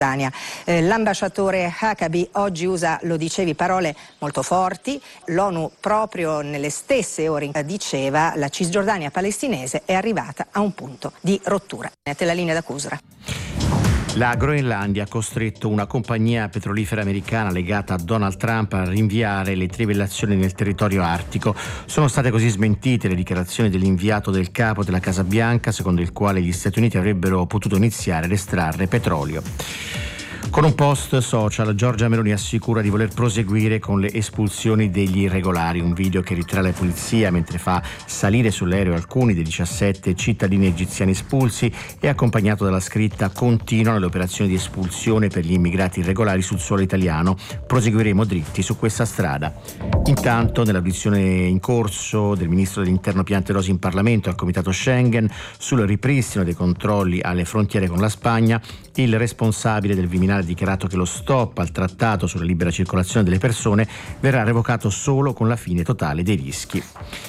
L'ambasciatore Huckabee oggi usa, lo dicevi, parole molto forti. L'ONU proprio nelle stesse ore diceva la Cisgiordania palestinese è arrivata a un punto di rottura. Te la linea da Cusra. La Groenlandia ha costretto una compagnia petrolifera americana legata a Donald Trump a rinviare le trivellazioni nel territorio artico. Sono state così smentite le dichiarazioni dell'inviato del capo della Casa Bianca, secondo il quale gli Stati Uniti avrebbero potuto iniziare ad estrarre petrolio. Con un post social, Giorgia Meloni assicura di voler proseguire con le espulsioni degli irregolari. Un video che ritrae la polizia mentre fa salire sull'aereo alcuni dei 17 cittadini egiziani espulsi è accompagnato dalla scritta: continuano le operazioni di espulsione per gli immigrati irregolari sul suolo italiano. Proseguiremo dritti su questa strada. Intanto, nell'audizione in corso del ministro dell'Interno Piantedosi in Parlamento al Comitato Schengen sul ripristino dei controlli alle frontiere con la Spagna, il responsabile del Viminale ha dichiarato che lo stop al trattato sulla libera circolazione delle persone verrà revocato solo con la fine totale dei rischi.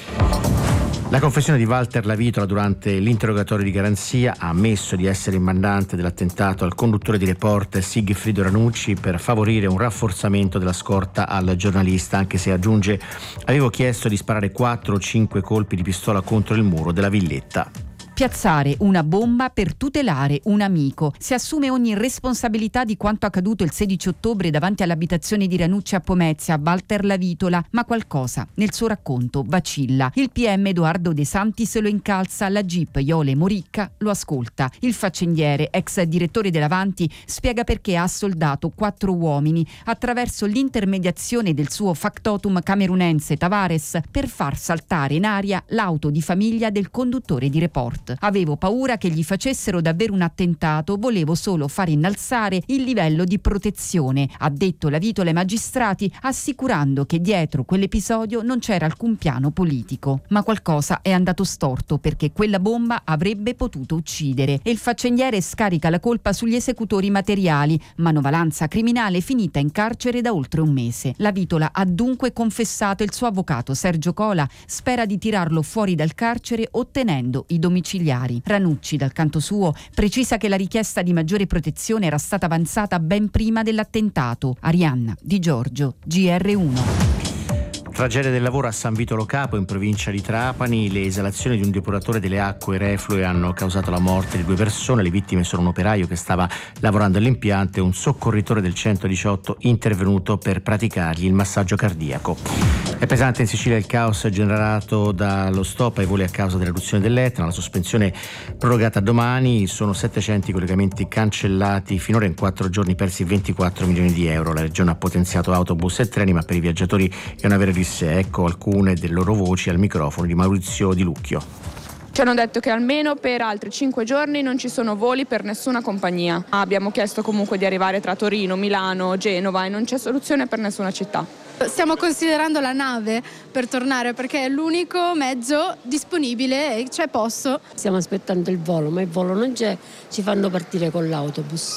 La confessione di Walter Lavitola durante l'interrogatorio di garanzia ha ammesso di essere il mandante dell'attentato al conduttore di Report Sigfrido Ranucci per favorire un rafforzamento della scorta al giornalista, anche se aggiunge: avevo chiesto di sparare 4 o 5 colpi di pistola contro il muro della villetta. Piazzare una bomba per tutelare un amico. Si assume ogni responsabilità di quanto accaduto il 16 ottobre davanti all'abitazione di Ranucci a Pomezia, Walter Lavitola, ma qualcosa nel suo racconto vacilla. Il PM Edoardo De Santis lo incalza, la GIP Iole Moricca lo ascolta. Il faccendiere, ex direttore dell'Avanti, spiega perché ha soldato 4 uomini attraverso l'intermediazione del suo factotum camerunense Tavares per far saltare in aria l'auto di famiglia del conduttore di Report. Avevo paura che gli facessero davvero un attentato, volevo solo far innalzare il livello di protezione, ha detto Lavitola ai magistrati, assicurando che dietro quell'episodio non c'era alcun piano politico. Ma qualcosa è andato storto, perché quella bomba avrebbe potuto uccidere e il faccendiere scarica la colpa sugli esecutori materiali, manovalanza criminale finita in carcere da oltre un mese. Lavitola ha dunque confessato, il suo avvocato Sergio Cola spera di tirarlo fuori dal carcere ottenendo i domiciliari. Ranucci, dal canto suo, precisa che la richiesta di maggiore protezione era stata avanzata ben prima dell'attentato. Arianna Di Giorgio, GR1. Tragedia del lavoro a San Vito Lo Capo, in provincia di Trapani. Le esalazioni di un depuratore delle acque reflue hanno causato la morte di 2 persone. Le vittime sono un operaio che stava lavorando all'impianto e un soccorritore del 118 intervenuto per praticargli il massaggio cardiaco. È pesante in Sicilia il caos generato dallo stop ai voli a causa dell'eruzione dell'Etna. La sospensione prorogata a domani. Sono 700 i collegamenti cancellati. Finora in 4 giorni persi 24 milioni di euro. La regione ha potenziato autobus e treni, ma per i viaggiatori è una vera odissea. Ecco alcune delle loro voci al microfono di Maurizio Di Lucchio. Ci hanno detto che almeno per altri 5 giorni non ci sono voli per nessuna compagnia. Abbiamo chiesto comunque di arrivare tra Torino, Milano, Genova e non c'è soluzione per nessuna città. Stiamo considerando la nave per tornare perché è l'unico mezzo disponibile e c'è posto. Stiamo aspettando il volo, ma il volo non c'è, ci fanno partire con l'autobus.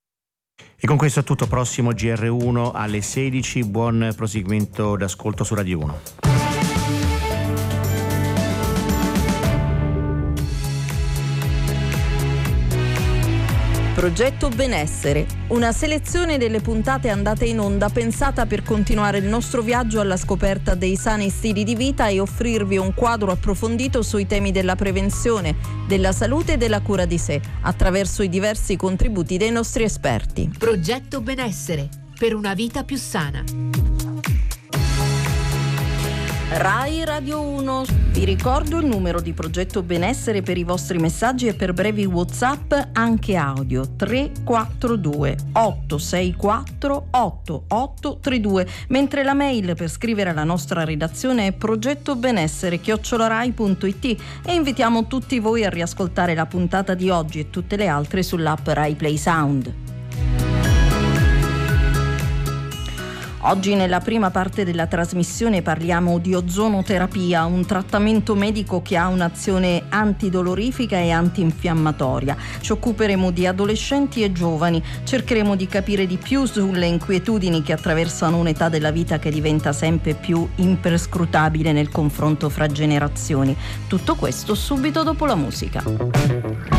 E con questo è tutto. Prossimo GR1 alle 16. Buon proseguimento d'ascolto su Radio 1. Progetto Benessere, una selezione delle puntate andate in onda pensata per continuare il nostro viaggio alla scoperta dei sani stili di vita e offrirvi un quadro approfondito sui temi della prevenzione, della salute e della cura di sé, attraverso i diversi contributi dei nostri esperti. Progetto Benessere, per una vita più sana. Rai Radio 1. Vi ricordo il numero di Progetto Benessere per i vostri messaggi e per brevi WhatsApp anche audio: 342 864 8832, mentre la mail per scrivere alla nostra redazione è progettobenessere@rai.it e invitiamo tutti voi a riascoltare la puntata di oggi e tutte le altre sull'app Rai Play Sound. Oggi nella prima parte della trasmissione parliamo di ozonoterapia, un trattamento medico che ha un'azione antidolorifica e antinfiammatoria. Ci occuperemo di adolescenti e giovani, cercheremo di capire di più sulle inquietudini che attraversano un'età della vita che diventa sempre più imperscrutabile nel confronto fra generazioni. Tutto questo subito dopo la musica.